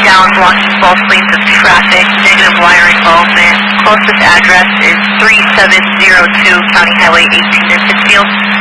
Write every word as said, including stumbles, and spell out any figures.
down, blocking both lanes of traffic, negative wire involvement. Closest address is three seven zero two County Highway eighteen in Pittsfield.